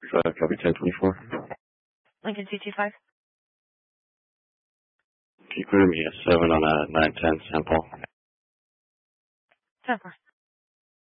Copy 1024. Lincoln C25. Can you clear me a 7 on a 910 St. Paul? 10-4.